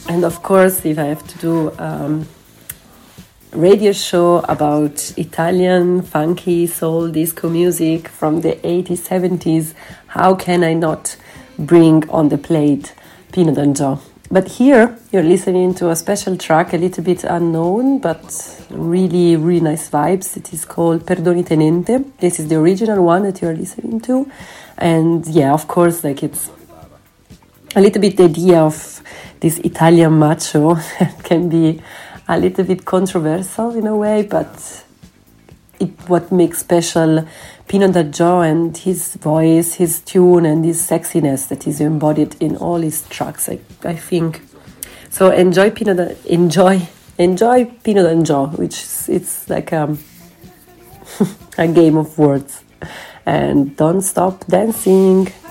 And of course, if I have to do radio show about Italian funky soul disco music from the 80s, 70s, how can I not bring on the plate Pino D'Angio? But here you're listening to a special track, a little bit unknown, but really, really nice vibes. It is called Perdoni Tenente. This is the original one that you're listening to. And yeah, of course, like it's a little bit the idea of this Italian macho can be a little bit controversial in a way, but what makes special Pino D'Angio and his voice, his tune, and his sexiness that is embodied in all his tracks, I think. So enjoy Pino D'Angio, which it's like a game of words, and don't stop dancing.